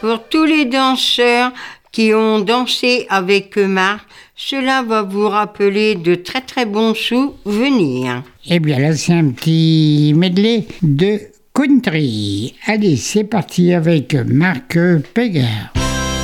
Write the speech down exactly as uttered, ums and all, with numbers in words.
Pour tous les danseurs qui ont dansé avec Marc, cela va vous rappeler de très très bons souvenirs. Eh bien là, c'est un petit medley de country. Allez, c'est parti avec Marc Pégard.